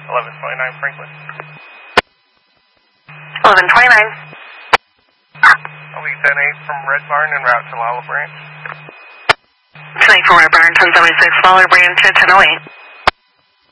1129 Franklin. 1129. I'll be 10-8 from Red Barn en route to Lala Branch. 10-8 from Red Barn, 1076, Lala Branch to 1008.